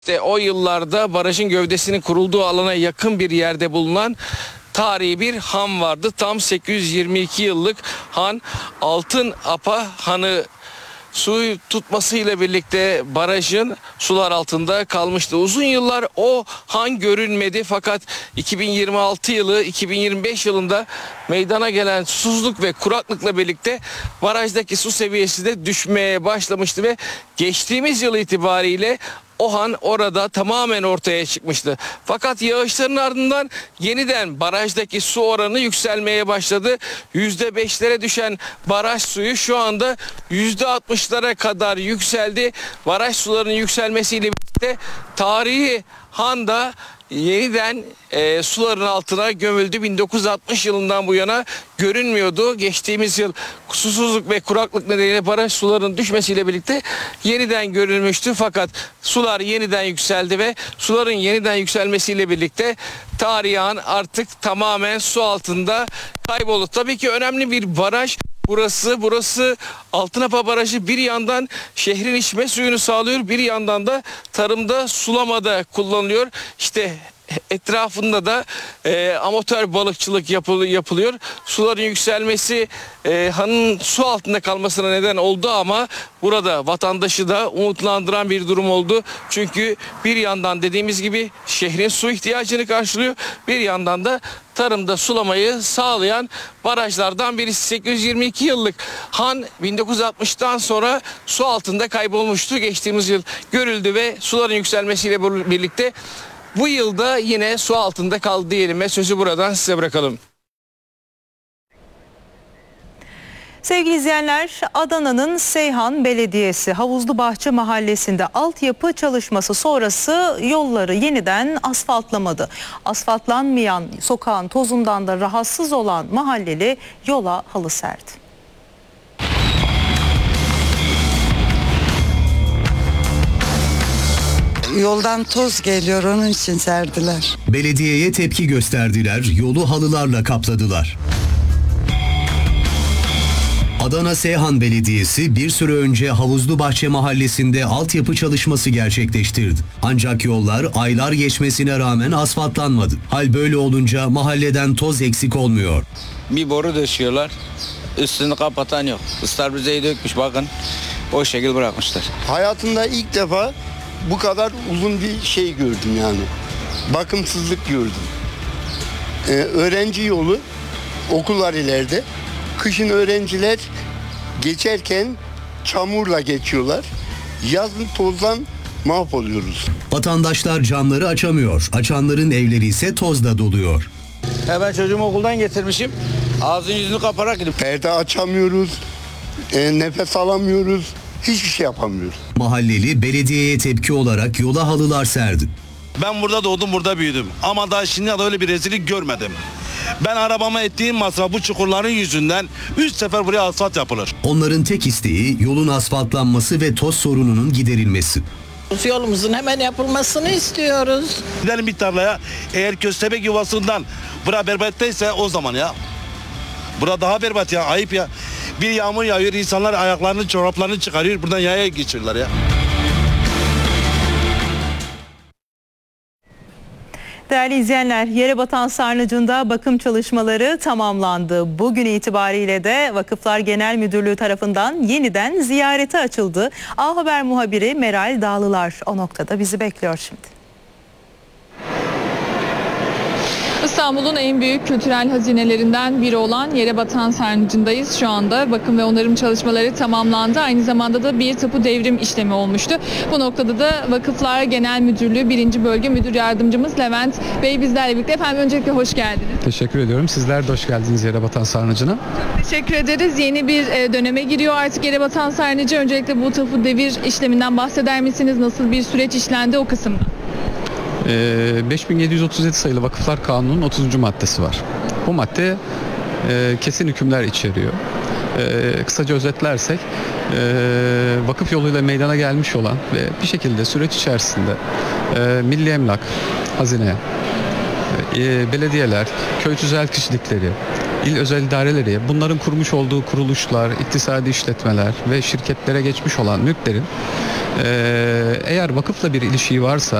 İşte o yıllarda barajın gövdesinin kurulduğu alana yakın bir yerde bulunan tarihi bir han vardı. Tam 822 yıllık han, Altın Apa Hanı suyu tutmasıyla birlikte barajın sular altında kalmıştı. Uzun yıllar o han görünmedi, fakat 2026 yılı 2025 yılında meydana gelen susuzluk ve kuraklıkla birlikte barajdaki su seviyesi de düşmeye başlamıştı ve geçtiğimiz yıl itibariyle o han orada tamamen ortaya çıkmıştı. Fakat yağışların ardından yeniden barajdaki su oranı yükselmeye başladı. %5'lere düşen baraj suyu şu anda %60'lara kadar yükseldi. Baraj sularının yükselmesiyle birlikte tarihi han da yeniden suların altına gömüldü. 1960 yılından bu yana görünmüyordu. Geçtiğimiz yıl susuzluk ve kuraklık nedeniyle baraj sularının düşmesiyle birlikte yeniden görülmüştü. Fakat sular yeniden yükseldi ve suların yeniden yükselmesiyle birlikte tarihi han artık tamamen su altında kayboldu. Tabii ki önemli bir baraj. Burası Altınapa Barajı bir yandan şehrin içme suyunu sağlıyor, bir yandan da tarımda, sulamada kullanılıyor. İşte etrafında da amatör balıkçılık yapılıyor. Suların yükselmesi hanın su altında kalmasına neden oldu ama burada vatandaşı da umutlandıran bir durum oldu. Çünkü bir yandan dediğimiz gibi şehrin su ihtiyacını karşılıyor, bir yandan da tarımda sulamayı sağlayan barajlardan birisi. 822 yıllık han 1960'tan sonra su altında kaybolmuştu. Geçtiğimiz yıl görüldü ve suların yükselmesiyle birlikte bu yılda yine su altında kaldı diyelim ve sözü buradan size bırakalım. Sevgili izleyenler, Adana'nın Seyhan Belediyesi Havuzlubahçe Mahallesi'nde altyapı çalışması sonrası yolları yeniden asfaltlamadı. Asfaltlanmayan sokağın tozundan da rahatsız olan mahalleli yola halı serdi. Yoldan toz geliyor, onun için serdiler. Belediyeye tepki gösterdiler, yolu halılarla kapladılar. Adana Seyhan Belediyesi bir süre önce Havuzlubahçe Mahallesi'nde altyapı çalışması gerçekleştirdi. Ancak yollar aylar geçmesine rağmen asfaltlanmadı. Hal böyle olunca mahalleden toz eksik olmuyor. Bir boru döşüyorlar, üstünü kapatan yok. Islarbizeyi dökmüş, bakın o şekil bırakmışlar. Hayatımda ilk defa bu kadar uzun bir şey gördüm yani. Bakımsızlık gördüm. Öğrenci yolu, okullar ileride. Kışın öğrenciler geçerken çamurla geçiyorlar. Yazın tozdan mahvoluyoruz. Vatandaşlar camları açamıyor. Açanların evleri ise tozla doluyor. Ben çocuğumu okuldan getirmişim. Ağzını yüzünü kaparak gidip. Perde açamıyoruz. Nefes alamıyoruz. Hiçbir şey yapamıyoruz. Mahalleli belediyeye tepki olarak yola halılar serdi. Ben burada doğdum, burada büyüdüm. Ama daha şimdiye kadar öyle bir rezillik görmedim. Ben arabama ettiğim masraf bu çukurların yüzünden 3 sefer buraya asfalt yapılır. Onların tek isteği yolun asfaltlanması ve toz sorununun giderilmesi. Yolumuzun hemen yapılmasını istiyoruz. Gidelim bir tarlaya, eğer köstebek yuvasından bura berbattaysa o zaman ya. Bura daha berbat ya, ayıp ya. Bir yağmur yağıyor, insanlar ayaklarını, çoraplarını çıkarıyor, buradan yaya geçiyorlar ya. Değerli izleyenler, Yerebatan Sarnıcı'nda bakım çalışmaları tamamlandı. Bugün itibariyle de Vakıflar Genel Müdürlüğü tarafından yeniden ziyarete açıldı. A Haber muhabiri Meral Dağlılar o noktada bizi bekliyor şimdi. İstanbul'un en büyük kültürel hazinelerinden biri olan Yerebatan Sarnıcı'ndayız. Şu anda bakım ve onarım çalışmaları tamamlandı. Aynı zamanda da bir tapu devrim işlemi olmuştu. Bu noktada da Vakıflar Genel Müdürlüğü 1. Bölge Müdür Yardımcımız Levent Bey bizlerle birlikte. Efendim öncelikle hoş geldiniz. Teşekkür ediyorum. Sizler de hoş geldiniz Yerebatan Sarnıcı'na. Çok teşekkür ederiz. Yeni bir döneme giriyor artık Yerebatan Sarnıcı. Öncelikle bu tapu devir işleminden bahseder misiniz? Nasıl bir süreç işlendi o kısımda? 5737 sayılı Vakıflar Kanunu'nun 30. maddesi var. Bu madde kesin hükümler içeriyor. Kısaca özetlersek vakıf yoluyla meydana gelmiş olan ve bir şekilde süreç içerisinde milli emlak, hazine, belediyeler, köy tüzel kişilikleri, il özel idareleri, bunların kurmuş olduğu kuruluşlar, iktisadi işletmeler ve şirketlere geçmiş olan mülklerin Eğer vakıfla bir ilişiği varsa